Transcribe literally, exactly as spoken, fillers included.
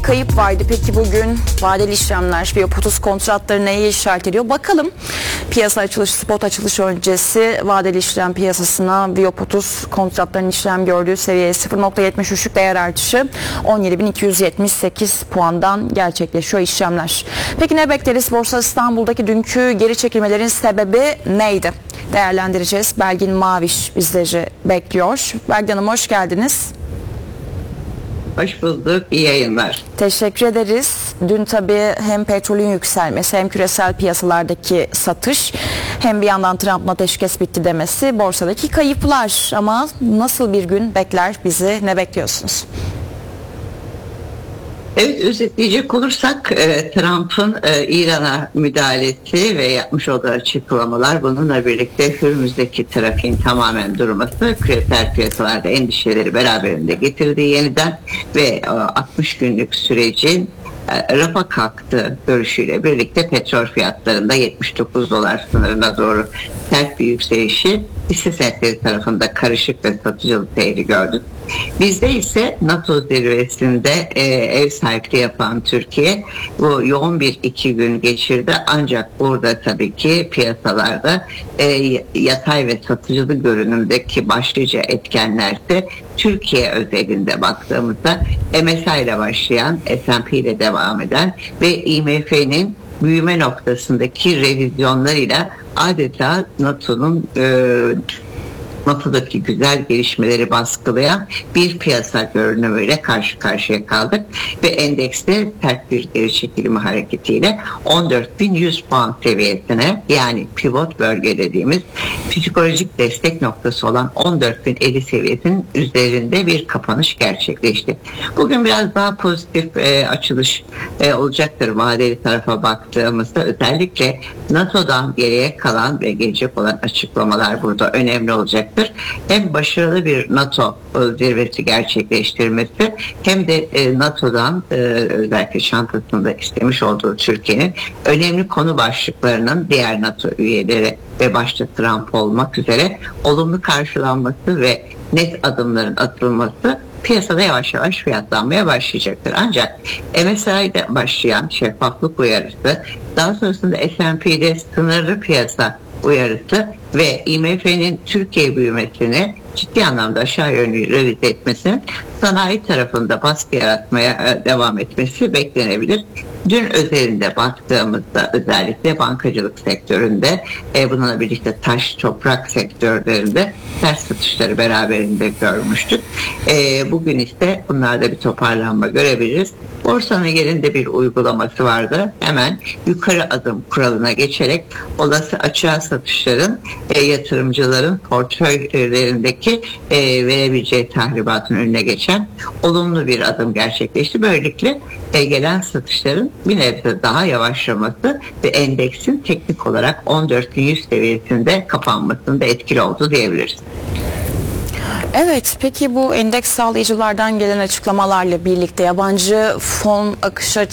kayıp vardı. Peki bugün vadeli işlemler, Viyop otuz kontratları neye işaret ediyor? Bakalım. Piyasa açılışı, spot açılış öncesi vadeli işlem piyasasına Viyop otuz kontratlarının işlem gördüğü seviyeye sıfır nokta yetmiş üçlük değer artışı on yedi bin iki yüz yetmiş sekiz puandan gerçekleşiyor işlemler. Peki ne bekleriz? Borsa İstanbul'daki dünkü geri çekilmelerin sebebi neydi? Değerlendireceğiz. Belgin Maviş bizleri bekliyor. Belgin Hanım hoş geldiniz. Hoş bulduk. İyi yayınlar. Teşekkür ederiz. Dün tabii hem petrolün yükselmesi hem küresel piyasalardaki satış hem bir yandan Trump'ın ateşkes bitti demesi borsadaki kayıplar. Ama nasıl bir gün bekler bizi? Ne bekliyorsunuz? Evet, özetleyecek olursak e, Trump'ın e, İran'a müdahalesi ve yapmış olduğu açıklamalar, bununla birlikte Hürmüz'deki trafiğin tamamen durması küresel piyasalarda endişeleri beraberinde getirdi yeniden ve e, altmış günlük sürecin e, rafa kalktığı görüşüyle birlikte petrol fiyatlarında yetmiş dokuz dolar sınırına doğru sert bir yükselişi hisse senetleri tarafında karışık ve satıcılı seyri gördük. Bizde ise NATO zirvesinde e, ev sahipliği yapan Türkiye bu yoğun bir iki gün geçirdi. Ancak burada tabii ki piyasalarda e, yatay ve satıcılı görünümdeki başlıca etkenler de Türkiye özelinde baktığımızda M S I ile başlayan, S and P ile devam eden ve I M F'nin büyüme noktasındaki revizyonlarıyla adeta NATO'nun e, NATO'daki güzel gelişmeleri baskılayan bir piyasa görünümüyle karşı karşıya kaldık ve endekste sert bir geri çekilme hareketiyle on dört bin yüz puan seviyesine, yani pivot bölge dediğimiz psikolojik destek noktası olan on dört bin elli seviyesinin üzerinde bir kapanış gerçekleşti. Bugün biraz daha pozitif e, açılış e, olacaktır vadeli tarafa baktığımızda. Özellikle NATO'dan geriye kalan ve gelecek olan açıklamalar burada önemli olacak. Hem başarılı bir NATO zirvesi gerçekleştirmesi hem de NATO'dan özellikle çantasında istemiş olduğu Türkiye'nin önemli konu başlıklarının diğer NATO üyeleri ve başta Trump olmak üzere olumlu karşılanması ve net adımların atılması piyasada yavaş yavaş fiyatlanmaya başlayacaktır. Ancak M S I'de başlayan şeffaflık uyarısı, daha sonrasında S and P'de sınırlı piyasa uyarısı ve I M F'nin Türkiye büyümesini ciddi anlamda aşağı yönlü revize etmesinin sanayi tarafında baskı yaratmaya devam etmesi beklenebilir. Dün özelinde baktığımızda özellikle bankacılık sektöründe, e, bununla birlikte taş, toprak sektörlerinde ters satışları beraberinde görmüştük. E, bugün ise bunlarda bir toparlanma görebiliriz. Borsanın yerinde bir uygulaması vardı. Hemen yukarı adım kuralına geçerek olası açığa satışların e, yatırımcıların portföylerindeki e, verebileceği tahribatın önüne geçen olumlu bir adım gerçekleşti. Böylelikle e, gelen satışların bir nebze daha yavaşlaması ve endeksin teknik olarak on dört bin yüz seviyesinde kapanmasında etkili oldu diyebiliriz. Evet, peki bu endeks sağlayıcılardan gelen açıklamalarla birlikte yabancı fon akışı